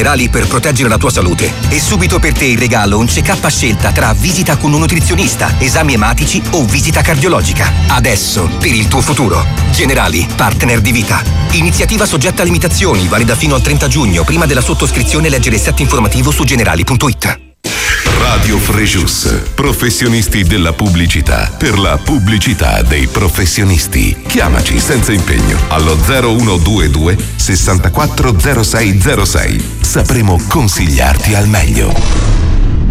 Generali per proteggere la tua salute. E subito per te in regalo un check-up a scelta tra visita con un nutrizionista, esami ematici o visita cardiologica. Adesso, per il tuo futuro. Generali, partner di vita. Iniziativa soggetta a limitazioni, valida fino al 30 giugno. Prima della sottoscrizione leggere il set informativo su generali.it. Radio Frejus, professionisti della pubblicità, per la pubblicità dei professionisti. Chiamaci senza impegno allo 0122 640606. Sapremo consigliarti al meglio.